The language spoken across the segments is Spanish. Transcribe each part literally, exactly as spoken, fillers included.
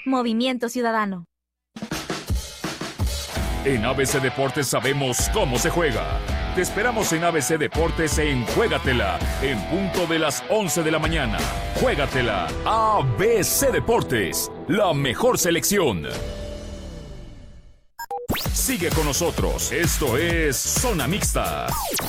Movimiento Ciudadano. En A B C Deportes sabemos cómo se juega. Te esperamos en A B C Deportes en Juégatela, en punto de las once de la mañana. Juégatela, A B C Deportes, la mejor selección. Sigue con nosotros, esto es Zona Mixta.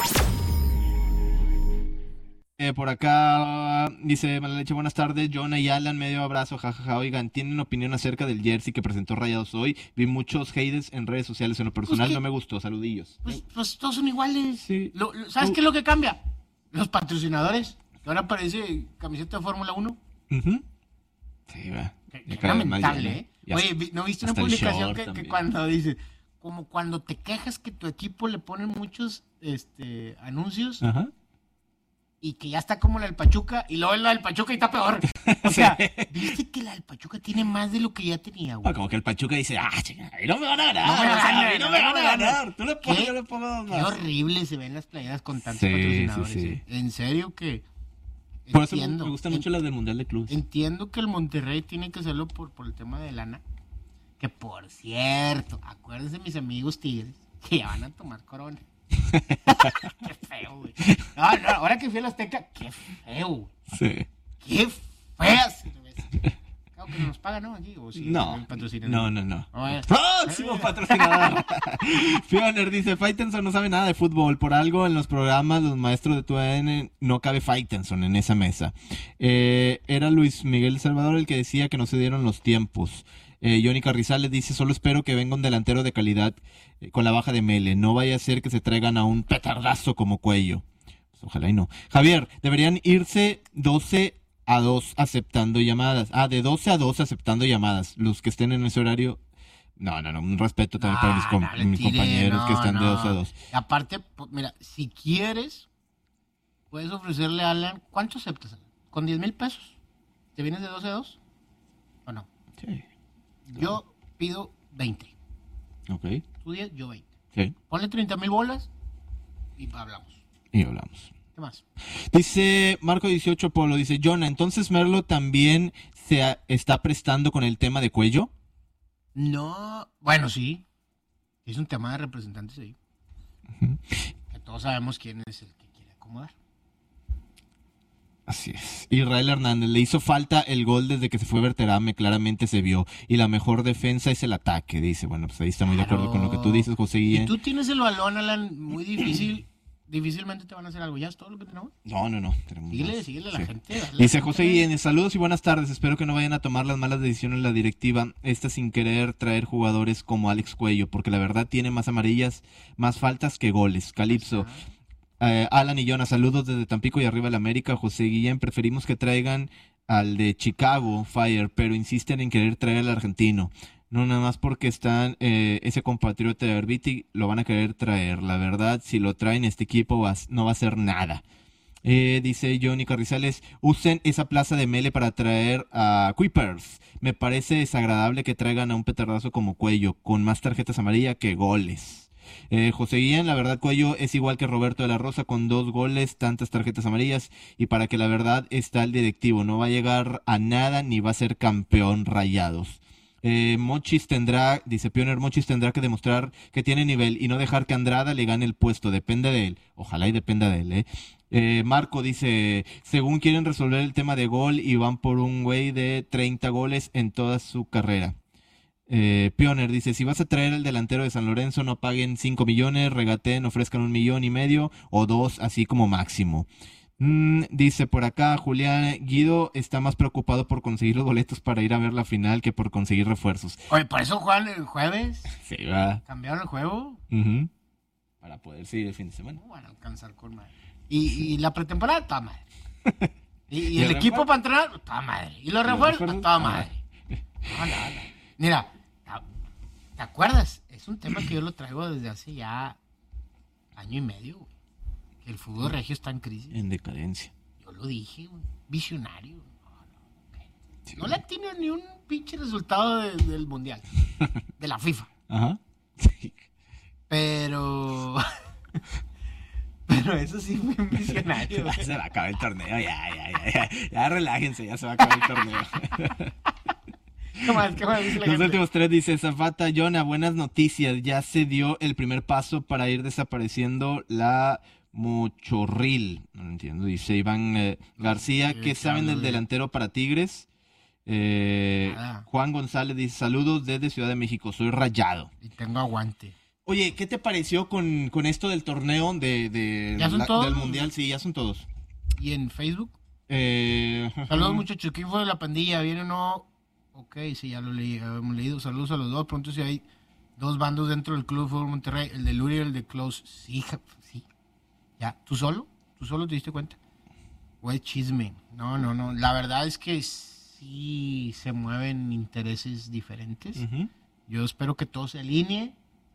Eh, por acá dice Malaleche, buenas tardes, Jonah y Alan, medio abrazo, jajaja. Oigan, ¿tienen opinión acerca del jersey que presentó Rayados hoy? Vi muchos haters en redes sociales, en lo personal pues que, no me gustó, saludillos. Pues, pues todos son iguales. Sí. Lo, lo, ¿Sabes uh. qué es lo que cambia? Los patrocinadores, que ahora aparece camiseta de Fórmula uno. Uh-huh. Sí, va. Qué, qué lamentable, ¿eh? Ya, Oye, ¿no viste una publicación que, que cuando dice, como cuando te quejas que tu equipo le ponen muchos este, anuncios? Ajá. Y que ya está como la del Pachuca, y luego la del Pachuca y está peor. O sea, ¿viste que la del Pachuca tiene más de lo que ya tenía, güey? Ah, como que el Pachuca dice, ah, chica, ahí no me van a ganar, no me, o sea, ahí no me van a ganar. Tú le pones, yo le pongo dos más. Qué horrible se ven las playeras con tantos sí, patrocinadores. Sí, sí. En serio que... Por eso entiendo, me gustan mucho las del Mundial de Clubes. Entiendo que el Monterrey tiene que hacerlo por, por el tema de lana. Que por cierto, acuérdense mis amigos tigres, que ya van a tomar Corona. Qué feo, güey. No, no, ahora que fui a la Azteca, qué feo. Sí. Qué fea cerveza. Claro que no nos paga, ¿no? Aquí, o si no, no, no, no. Oh, próximo patrocinador. Fioner dice, Faitelson no sabe nada de fútbol. Por algo en los programas, los maestros de tu A N, no cabe Faitelson en esa mesa. Eh, era Luis Miguel Salvador el que decía que no se dieron los tiempos. Eh, Johnny Carrizales dice, solo espero que venga un delantero de calidad eh, con la baja de Mele. No vaya a ser que se traigan a un petardazo como Cuello. Pues ojalá y no. Javier, deberían irse doce a dos aceptando llamadas. Ah, de doce a dos aceptando llamadas. Los que estén en ese horario... No, no, no. Un respeto también no, para mis, com- no mis tire, compañeros no, que están no. de dos a dos. Aparte, pues, mira, si quieres, puedes ofrecerle a Alan... ¿Cuánto aceptas, Alan? ¿Con diez mil pesos? ¿Te vienes de doce a dos? ¿O no? Sí. Yo pido veinte. Ok. Tú diez, yo veinte. Sí. Ponle treinta mil bolas y hablamos. Y hablamos. ¿Qué más? Dice Marco dieciocho Polo, dice, Jonah, ¿entonces Merlo también se a, está prestando con el tema de Cuello? No, bueno, sí. Es un tema de representantes ahí. Uh-huh. Que todos sabemos quién es el que quiere acomodar. Así es. Israel Hernández, le hizo falta el gol desde que se fue Berterame, claramente se vio. Y la mejor defensa es el ataque, dice. Bueno, pues ahí está muy claro. de acuerdo con lo que tú dices, José Guillén. Si tú tienes el balón, Alan, muy difícil, difícilmente te van a hacer algo. ¿Ya es todo lo que tenemos? No, no, no. Síguele, más. síguele a la sí. gente. Dice José Guillén, saludos y buenas tardes. Espero que no vayan a tomar las malas decisiones en la directiva. Esta sin querer traer jugadores como Alex Cuello, porque la verdad tiene más amarillas, más faltas que goles. Calipso. Uh, Alan y Jonah, saludos desde Tampico y arriba el América. José Guillén, preferimos que traigan al de Chicago Fire, pero insisten en querer traer al argentino. No nada más porque están eh, ese compatriota de Arbiti, lo van a querer traer. La verdad, si lo traen, este equipo va, no va a hacer nada. Eh, dice Johnny Carrizales, usen esa plaza de Mele para traer a Kuipers. Me parece desagradable que traigan a un petardazo como Cuello, con más tarjetas amarillas que goles. Eh, José Guillén, la verdad Cuello es igual que Roberto de la Rosa con dos goles, tantas tarjetas amarillas, y para que la verdad está el directivo, no va a llegar a nada ni va a ser campeón Rayados. Eh, Mochis tendrá, dice Pioner, Mochis tendrá que demostrar que tiene nivel y no dejar que Andrada le gane el puesto, depende de él, ojalá y dependa de él, eh. Eh, Marco dice, según quieren resolver el tema de gol y van por un güey de treinta goles en toda su carrera. Eh, Pioner dice, si vas a traer al delantero de San Lorenzo, no paguen cinco millones, regateen, ofrezcan un millón y medio o dos, así como máximo. Mm, dice por acá Julián, Guido está más preocupado por conseguir los boletos para ir a ver la final que por conseguir refuerzos. Oye, ¿por eso juegan el jueves? Sí, va. ¿Cambiaron el juego? Uh-huh. Para poder seguir el fin de semana. No van a alcanzar con madre. Y, y la pretemporada, toda madre. Y, y, ¿Y el, el equipo para entrenar, toda madre. Y los refuerzos, toda madre. No, no, no. Mira, ¿te acuerdas? Es un tema que yo lo traigo desde hace ya año y medio, güey. Que el fútbol regio está en crisis. En decadencia. Yo lo dije, güey. Visionario. No, no, okay. sí, no le tiene ni un pinche resultado de, del mundial. De la FIFA. Ajá. Sí. Pero... Pero eso sí fue un visionario. Ya se va a acabar el torneo, ya, ya, ya, ya. Ya relájense, ya se va a acabar el torneo. ¿Qué más? ¿Qué más dice la Los gente? últimos tres dice Zafata, Jonah, buenas noticias. Ya se dio el primer paso para ir desapareciendo la mochorril. No lo entiendo. Dice Iván eh, García, Sí, ¿qué saben hablo del de- delantero para Tigres? Eh, Nada. Juan González dice, saludos desde Ciudad de México, soy Rayado. Y tengo aguante. Oye, ¿qué te pareció con, con esto del torneo de, de- ¿Ya son la- todos? del Mundial? Sí, ya son todos. ¿Y en Facebook? Eh, Saludos, muchachos. ¿Quién fue de la pandilla? ¿Viene o no? Ok, sí, ya lo leí. Hemos leído. Saludos a los dos. Pronto si hay dos bandos dentro del Club de Fútbol Monterrey. El de Luri y el de Close. Sí, ja- sí. ¿Ya? ¿Tú solo? ¿Tú solo te diste cuenta? Güey, chisme. No, no, no. La verdad es que sí se mueven intereses diferentes. Ujú. Yo espero que todo se alinee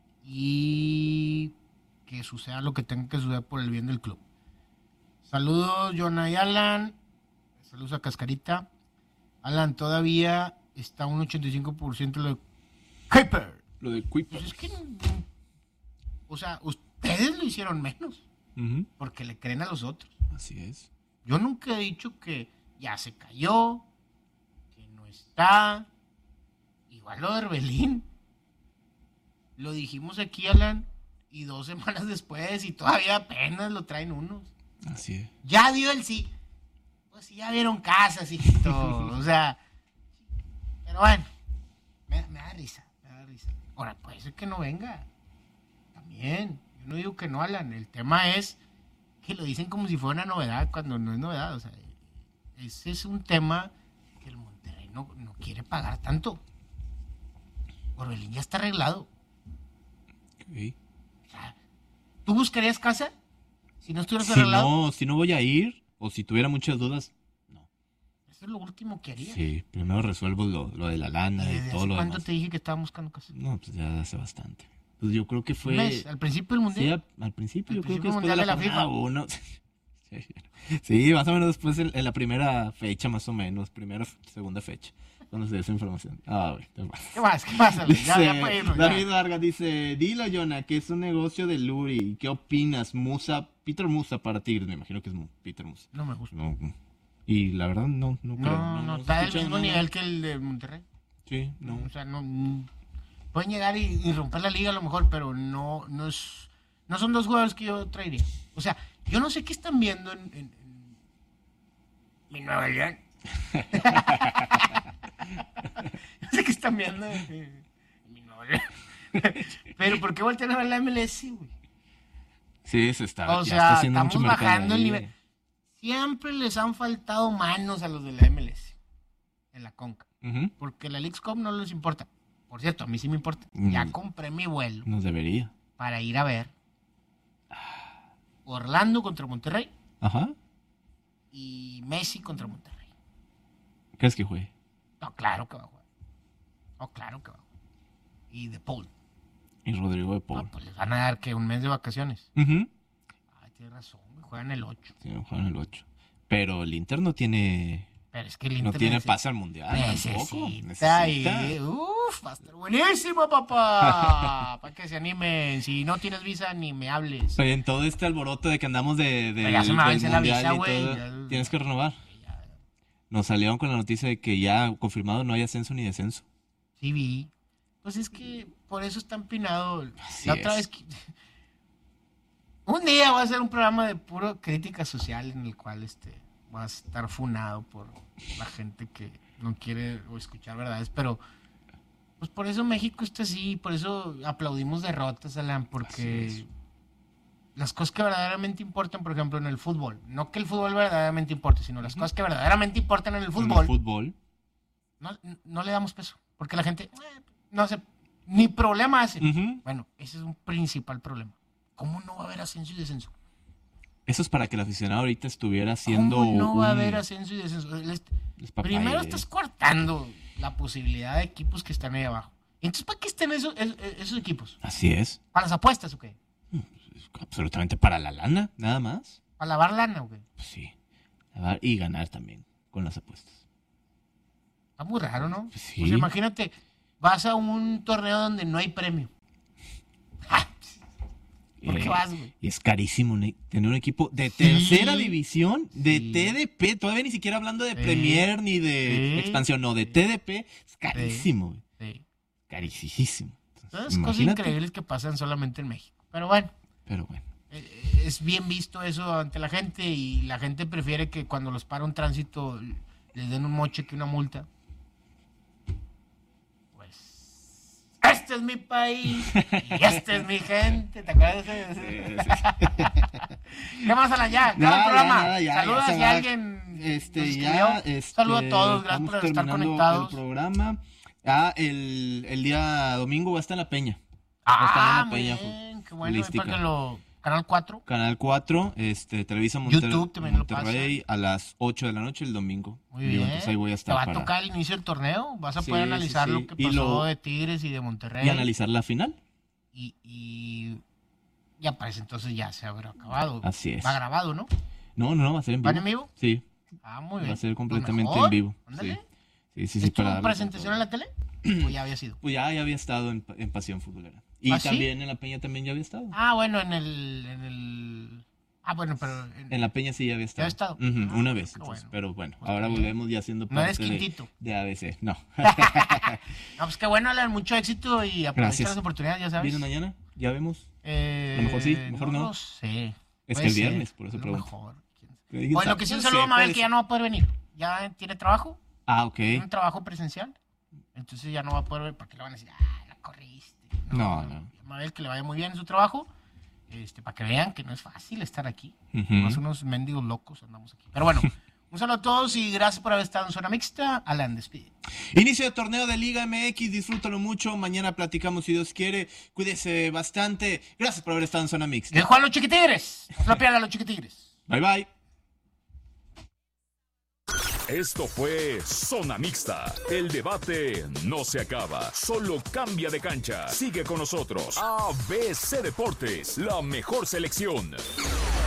y que suceda lo que tenga que suceder por el bien del club. Saludos, Jonah y Alan. Saludos a Cascarita. Alan, todavía está un ochenta y cinco por ciento lo de Kuiper. Lo de Kuiper. Pues es que, mm, o sea, ustedes lo hicieron menos Ujú. porque le creen a los otros. Así es. Yo nunca he dicho que ya se cayó, que no está. Igual lo de Orbelín. Lo dijimos aquí, Alan, y dos semanas después, y todavía apenas lo traen unos. Así es. Ya dio el sí. Pues sí, ya vieron casas, hijito. O sea, pero bueno, me, me da risa, me da risa. Ahora, puede ser que no venga. También. Yo no digo que no, Alan. El tema es que lo dicen como si fuera una novedad cuando no es novedad. O sea, ese es un tema que el Monterrey no, no quiere pagar tanto. Orbelín ya está arreglado. Ok. O sea, ¿tú buscarías casa si no estuvieras Si arreglado? no, si no voy a ir, o si tuviera muchas dudas, no. Eso es lo último que haría. Sí, primero resuelvo lo, lo de la ¿Y lana y desde todo hace lo cuánto demás. te dije que estaba buscando casa? No, pues ya hace bastante. Pues yo creo que fue... Un mes, al principio del Sí, mundial. a- al principio, Al yo creo que principio después de la, mundial de la jornada FIFA. uno. Sí, sí, más o menos después en, en la primera fecha, más o menos, primera, segunda fecha, cuando se dio esa información. Ah, güey, te vas. ¿Qué más? ¿Qué más? Ale? Ya, Dice, ya puede irnos, ya. David Vargas dice, dilo, Jonah, que es un negocio de Luri. ¿Qué opinas? Musa, Peter Musa para Tigres, me imagino que es Mu- Peter Musa. No me gusta. No, no. Y la verdad no, no creo. No, no, he está del escuchado mismo nada. nivel que el de Monterrey. Sí, no. O sea, no. mm, Pueden llegar y, y romper la liga a lo mejor, pero no, no es. No son dos jugadores que yo traería. O sea, yo no sé qué están viendo en, en- en mi Nueva León. No sé qué están viendo en, en mi Nueva León. Pero ¿por qué voltean a ver la M L S, güey? Sí, se está. O ya sea, está haciendo estamos mucho mercado bajando el ahí. nivel. Siempre les han faltado manos a los de la M L S en la Conca. Ujú. Porque la Leagues Cup no les importa. Por cierto, a mí sí me importa. Mm. Ya compré mi vuelo Nos debería. para ir a ver Orlando contra Monterrey Ajá. y Messi contra Monterrey. ¿Crees que juegue? No, claro que va a jugar. No, claro que va a jugar. Y de Paul. Y Rodrigo de No, Paul. pues les van a dar que un mes de vacaciones. Ujú. Ay, tienes razón, güey, juegan el ocho. Sí, juegan el ocho. Pero el Inter no tiene. Pero es que el No Inter tiene neces- pase al mundial. Tampoco. Necesita y Necesita. uf, va a estar buenísimo, papá. Para que se animen. Si no tienes visa, ni me hables. Oye, en todo este alboroto de que andamos de, de- Pero ya se me del vence la mundial visa, y güey, todo, ya- tienes que renovar. Nos salieron con la noticia de que ya confirmado no hay ascenso ni descenso. Sí, vi. Pues es que por eso está empinado. Así La otra es. vez que... Un día voy a hacer un programa de puro crítica social en el cual este voy a estar funado por la gente que no quiere o escuchar verdades, pero pues por eso México está así, por eso aplaudimos derrotas, Alan, Así porque es. las cosas que verdaderamente importan, por ejemplo, en el fútbol, no que el fútbol verdaderamente importe, sino las cosas que verdaderamente importan en el En fútbol, el fútbol. no, no le damos peso, porque la gente eh, no hace, ni problema hace. Ujú. Bueno, ese es un principal problema. ¿Cómo no va a haber ascenso y descenso? Eso es para que el aficionado ahorita estuviera haciendo. ¿Cómo no va a un- haber ascenso y descenso? El est- es papá Primero de- estás cortando la posibilidad de equipos que están ahí abajo. Entonces, ¿para qué están esos, esos, esos equipos? Así es. ¿Para las apuestas o qué? Absolutamente para la lana, nada más. ¿Para lavar lana o qué? Pues sí. Lavar y ganar también con las apuestas. Está muy raro, ¿no? Pues sí. Pues imagínate, vas a un torneo donde no hay premio. ¡Ja! ¿Por qué vas, güey? Y es carísimo ne- tener un equipo de tercera Sí. división, de Sí. T D P, todavía ni siquiera hablando de Sí. Premier ni de Sí. expansión, no, de T D P, es carísimo, güey. Sí. Carísimo. Entonces, cosas Imagínate. increíbles que pasan solamente en México. Pero bueno, Pero bueno. eh, es bien visto eso ante la gente y la gente prefiere que cuando los para un tránsito les den un moche que una multa. Pues, este es mi país y esta es mi gente. ¿Te acuerdas de ese? ¿Qué más, Alan? Ya, Nada, acaba el programa. nada, ya, Saluda ya se si va. alguien Este, nos ya, escribió. este, Saludos a todos, gracias vamos por estar terminando conectados. el programa. Ah, el, el día domingo va a estar en La Peña. Va a estar en Ah, La muy Peña bien, qué bueno. futbolística. Para que lo... Canal cuatro. Canal cuatro, este, Televisa Monter- YouTube también lo Monterrey a las ocho de la noche el domingo. Muy Digo, bien. entonces ahí voy a estar Te va para- a tocar el inicio del torneo. Vas a Sí, poder sí, analizar sí. lo que Y pasó lo- de Tigres y de Monterrey. y analizar la final. Y, y ya parece entonces ya se habrá acabado. Así es. Va grabado, ¿no? No, no, no, va a ser en vivo. ¿Van en vivo? Sí, Ah, muy bien. va a ser Pues completamente mejor. en vivo. Ándale. Sí, sí, sí. sí ¿Es tu para darle presentación en todo. la tele? ¿O ya había sido? Pues ya, ya había estado en, en Pasión Futbolera. Y ¿Ah, sí? también en La Peña también ya había estado. Ah, bueno, en el... En el... Ah, bueno, pero... en- En La Peña sí ya había estado. había estado? Ujú, Ah, una vez. qué entonces, bueno. Pero bueno, Pues ahora bien. volvemos ya siendo No eres parte de, Quintito. de A B C. No. No, pues qué bueno, Alan. Mucho éxito y aprovecha Gracias. las oportunidades, ya sabes. ¿Viene mañana? ¿Ya vemos? Eh, A lo mejor sí, mejor no. lo sé. Es Puede que el ser, viernes, por eso a lo pregunto. mejor. quién sabe. ¿Qué dijiste? Bueno, que sí, un No saludo sé, a Mabel, puede que ya ser. no va a poder venir. Ya tiene trabajo, Ah, ok. un trabajo presencial. Entonces ya no va a poder venir porque le van a decir, ah, la corriste. No, no. Mabel, que le vaya muy bien en su trabajo. Este, para que vean que no es fácil estar aquí. Ujú. Más unos mendigos locos andamos aquí. Pero bueno, un saludo a todos y gracias por haber estado en Zona Mixta. Alan, despide. Inicio de torneo de Liga M X, disfrútalo mucho. Mañana platicamos si Dios quiere. Cuídese bastante. Gracias por haber estado en Zona Y Mixta. Juan los Chiquitigres. No lo pierdan los Chiquitigres. Bye bye. Esto fue Zona Mixta. El debate no se acaba, solo cambia de cancha. Sigue con nosotros. A B C Deportes, la mejor selección.